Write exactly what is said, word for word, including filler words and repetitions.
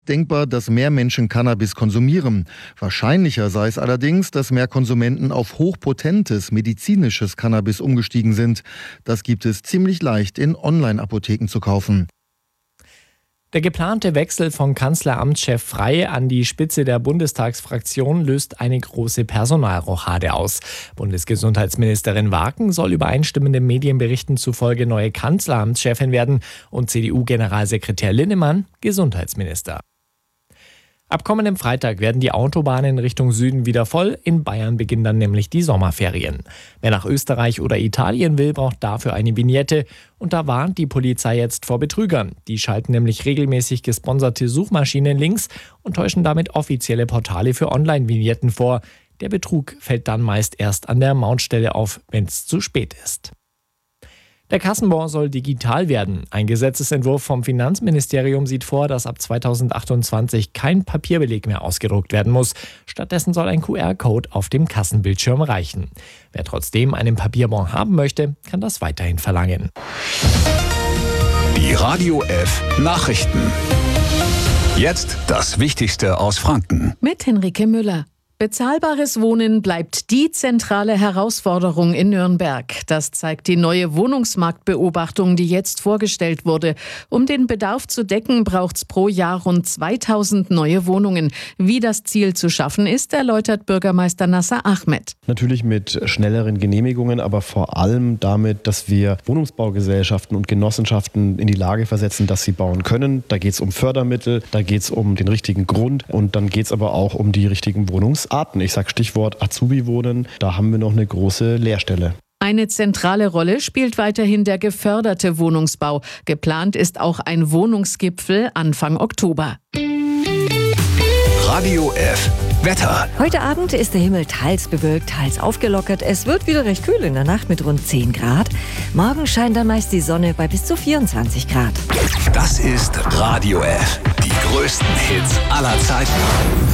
Denkbar, dass mehr Menschen Cannabis konsumieren. Wahrscheinlicher sei es allerdings, dass mehr Konsumenten auf hochpotentes medizinisches Cannabis umgestiegen sind. Das gibt es ziemlich leicht in Online-Apotheken zu kaufen. Der geplante Wechsel von Kanzleramtschef Frey an die Spitze der Bundestagsfraktion löst eine große Personalrochade aus. Bundesgesundheitsministerin Waken soll übereinstimmenden Medienberichten zufolge neue Kanzleramtschefin werden und C D U-Generalsekretär Linnemann Gesundheitsminister. Ab kommendem Freitag werden die Autobahnen Richtung Süden wieder voll. In Bayern beginnen dann nämlich die Sommerferien. Wer nach Österreich oder Italien will, braucht dafür eine Vignette. Und da warnt die Polizei jetzt vor Betrügern. Die schalten nämlich regelmäßig gesponserte Suchmaschinen links und täuschen damit offizielle Portale für Online-Vignetten vor. Der Betrug fällt dann meist erst an der Mautstelle auf, wenn es zu spät ist. Der Kassenbon soll digital werden. Ein Gesetzesentwurf vom Finanzministerium sieht vor, dass ab zweitausendachtundzwanzig kein Papierbeleg mehr ausgedruckt werden muss. Stattdessen soll ein Q R-Code auf dem Kassenbildschirm reichen. Wer trotzdem einen Papierbon haben möchte, kann das weiterhin verlangen. Die Radio F Nachrichten. Jetzt das Wichtigste aus Franken. Mit Henrike Müller. Bezahlbares Wohnen bleibt die zentrale Herausforderung in Nürnberg. Das zeigt die neue Wohnungsmarktbeobachtung, die jetzt vorgestellt wurde. Um den Bedarf zu decken, braucht es pro Jahr rund zweitausend neue Wohnungen. Wie das Ziel zu schaffen ist, erläutert Bürgermeister Nasser Ahmed. Natürlich mit schnelleren Genehmigungen, aber vor allem damit, dass wir Wohnungsbaugesellschaften und Genossenschaften in die Lage versetzen, dass sie bauen können. Da geht es um Fördermittel, da geht es um den richtigen Grund und dann geht es aber auch um die richtigen Wohnungsarten. Ich sage Stichwort Azubi-Wohnen, da haben wir noch eine große Leerstelle. Eine zentrale Rolle spielt weiterhin der geförderte Wohnungsbau. Geplant ist auch ein Wohnungsgipfel Anfang Oktober. Radio F Wetter. Heute Abend ist der Himmel teils bewölkt, teils aufgelockert. Es wird wieder recht kühl in der Nacht mit rund zehn Grad. Morgen scheint dann meist die Sonne bei bis zu vierundzwanzig Grad. Das ist Radio F. Die größten Hits aller Zeiten.